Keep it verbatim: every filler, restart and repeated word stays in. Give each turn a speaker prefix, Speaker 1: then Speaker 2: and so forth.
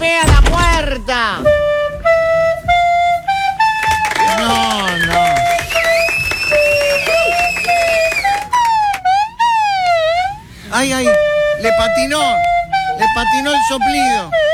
Speaker 1: golpea la puerta. No, no.
Speaker 2: Ay, ay, le patinó, le patinó el soplido.